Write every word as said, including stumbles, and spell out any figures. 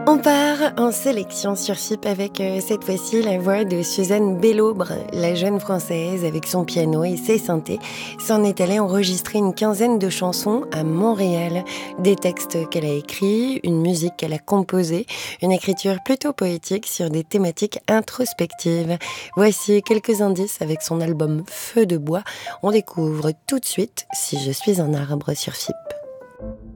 On part en sélection sur F I P avec euh, cette fois-ci la voix de Suzanne Bellaubre, la jeune française avec son piano et ses synthés, s'en est allée enregistrer une quinzaine de chansons à Montréal. Des textes qu'elle a écrits, une musique qu'elle a composée, une écriture plutôt poétique sur des thématiques introspectives. Voici quelques indices avec son album Feu de bois. On découvre tout de suite Si je suis un arbre sur F I P.